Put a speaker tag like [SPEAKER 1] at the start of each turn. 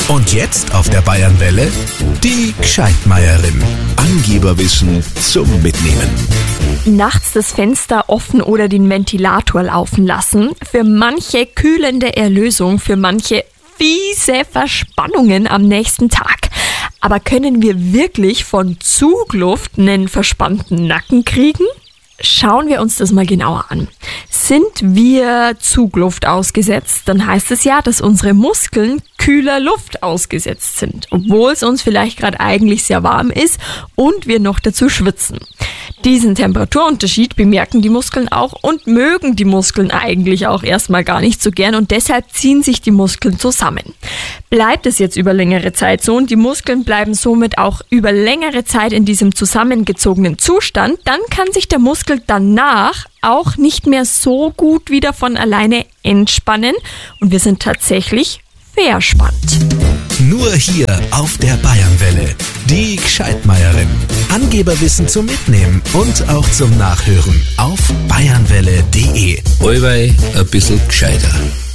[SPEAKER 1] Und jetzt auf der Bayernwelle die Gscheitmeierin. Angeberwissen zum Mitnehmen.
[SPEAKER 2] Nachts das Fenster offen oder den Ventilator laufen lassen. Für manche kühlende Erlösung, für manche fiese Verspannungen am nächsten Tag. Aber können wir wirklich von Zugluft einen verspannten Nacken kriegen? Schauen wir uns das mal genauer an. Sind wir Zugluft ausgesetzt, dann heißt es ja, dass unsere Muskeln kühler Luft ausgesetzt sind, obwohl es uns vielleicht gerade eigentlich sehr warm ist und wir noch dazu schwitzen. Diesen Temperaturunterschied bemerken die Muskeln auch und mögen die Muskeln eigentlich auch erstmal gar nicht so gern und deshalb ziehen sich die Muskeln zusammen. Bleibt es jetzt über längere Zeit so und die Muskeln bleiben somit auch über längere Zeit in diesem zusammengezogenen Zustand, dann kann sich der Muskel danach auch nicht mehr so gut wieder von alleine entspannen und wir sind tatsächlich verspannt.
[SPEAKER 1] Nur hier auf der Bayernwelle. Die Gscheitmeierin. Angeberwissen zum Mitnehmen und auch zum Nachhören auf bayernwelle.de.
[SPEAKER 3] Allweil ein bisschen gescheiter.